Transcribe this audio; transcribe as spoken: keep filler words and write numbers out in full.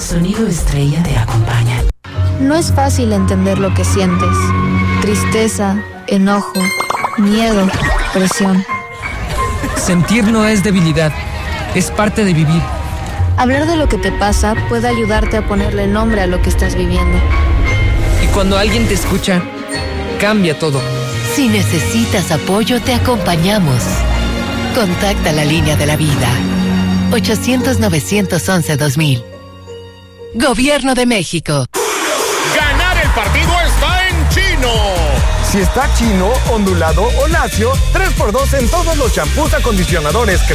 sonido estrella te acompaña. No es fácil entender lo que sientes. Tristeza, enojo, miedo, presión. Sentir no es debilidad, es parte de vivir. Hablar de lo que te pasa puede ayudarte a ponerle nombre a lo que estás viviendo. Y cuando alguien te escucha, cambia todo. Si necesitas apoyo, te acompañamos. Contacta la línea de la vida. ochocientos, novecientos once, dos mil. Gobierno de México. Ganar el partido está en Chino. Si está chino, ondulado o lacio, tres por dos en todos los champús, acondicionadores,